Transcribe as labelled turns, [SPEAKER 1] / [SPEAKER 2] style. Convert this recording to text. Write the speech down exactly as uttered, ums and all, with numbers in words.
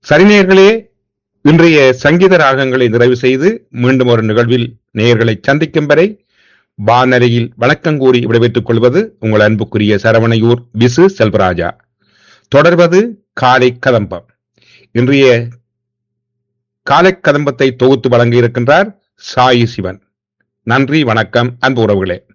[SPEAKER 1] சரி நேயர்களே, இன்றைய சங்கீத ராகங்களை நிறைவு செய்து மீண்டும் ஒரு நிகழ்வில் நேயர்களை சந்திக்கும் வரை வானொலியில் வணக்கம் கூறி விடைபெற்றுக் கொள்வது உங்கள் அன்புக்குரிய சரவணையூர் விசு செல்வராஜா. தொடர்வது காலை கதம்பம். இன்றைய காலை கதம்பத்தை தொகுத்து வழங்க இருக்கின்றார் சாயி சிவன். நன்றி, வணக்கம் அன்பு உறவுகளே.